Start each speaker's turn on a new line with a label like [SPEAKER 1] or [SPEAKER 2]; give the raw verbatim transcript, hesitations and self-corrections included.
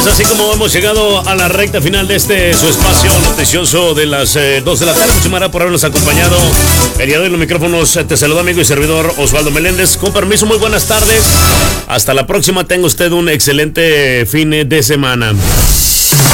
[SPEAKER 1] Es así como hemos llegado a la recta final de este su espacio noticioso de las eh, dos de la tarde. Muchas gracias por habernos acompañado. El día de hoy en los micrófonos te saluda amigo y servidor Osvaldo Meléndez. Con permiso, muy buenas tardes. Hasta la próxima. Tenga usted un excelente fin de semana.